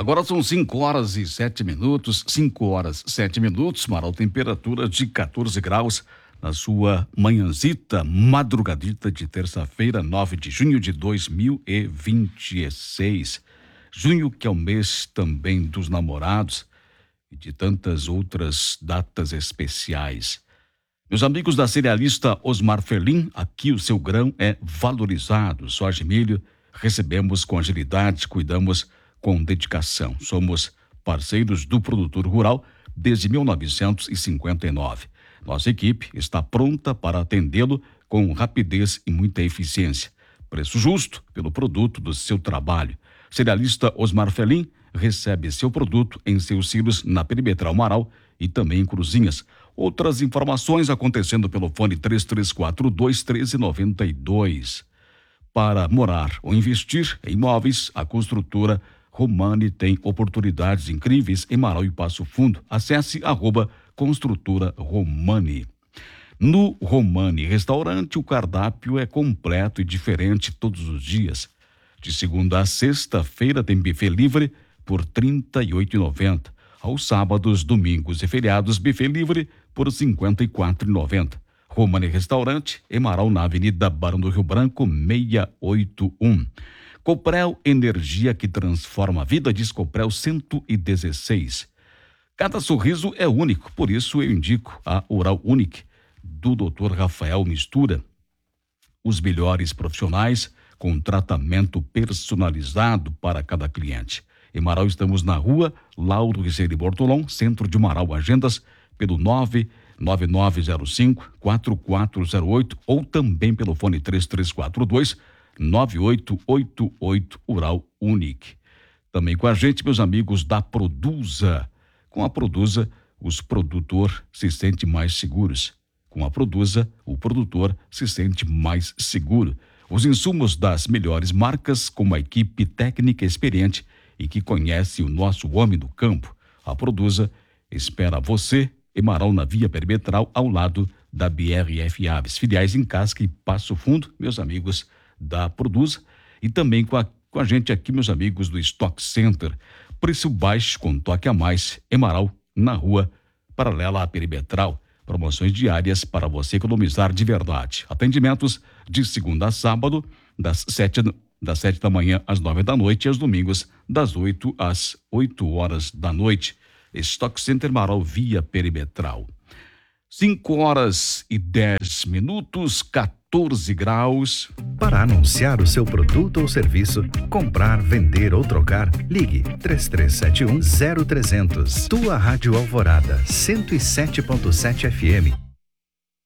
Agora são 5 horas e 7 minutos, 5 horas 7 minutos, Marau, temperatura de 14 graus na sua manhãzita, madrugadita de terça-feira, 9 de junho de 2026. Junho, que é o mês também dos namorados e de tantas outras datas especiais. Meus amigos da cerealista Osmar Felim, aqui o seu grão é valorizado. Soja e milho recebemos com agilidade, cuidamos com dedicação. Somos parceiros do produtor rural desde 1959. Nossa equipe está pronta para atendê-lo com rapidez e muita eficiência. Preço justo pelo produto do seu trabalho. Cerealista Osmar Felim recebe seu produto em seus silos na Perimetral Marau e também em Cruzinhas. Outras informações acontecendo pelo fone 3342-1392. Para morar ou investir em imóveis, a construtora Romani tem oportunidades incríveis em Marau e Passo Fundo. Acesse @construtora Romani. No Romani Restaurante, o cardápio é completo e diferente todos os dias. De segunda a sexta-feira tem buffet livre por R$ 38,90. Aos sábados, domingos e feriados, buffet livre por R$ 54,90. Romani Restaurante, em Marau, na Avenida Barão do Rio Branco, 681. Coprel, energia que transforma a vida, diz Coprel 116. Cada sorriso é único, por isso eu indico a Oral Unique, do Dr. Rafael Mistura. Os melhores profissionais com tratamento personalizado para cada cliente. Em Marau estamos na rua Lauro Rizeiro Bortolom, centro de Marau. Agendas pelo 99905-4408 ou também pelo fone 3342-9888 Oral Unique. Também com a gente, meus amigos da Produza. Com a Produza, os produtores se sentem mais seguros. Com a Produza, o produtor se sente mais seguro. Os insumos das melhores marcas, com uma equipe técnica experiente e que conhece o nosso homem do campo. A Produza espera você em Marau, na Via Perimetral, ao lado da BRF Aves. Filiais em Casca e Passo Fundo, meus amigos da Produza. E também com a gente aqui, meus amigos do Stock Center. Preço baixo com toque a mais em Marau, na rua paralela à Perimetral. Promoções diárias para você economizar de verdade. Atendimentos de segunda a sábado, das 7 da manhã às 9 da noite e aos domingos das 8 às 8 horas da noite. Stock Center Marau, Via Perimetral. 5 horas e 10 minutos, 14 graus. Para anunciar o seu produto ou serviço, comprar, vender ou trocar, ligue 3371-0300. Tua Rádio Alvorada, 107.7 FM.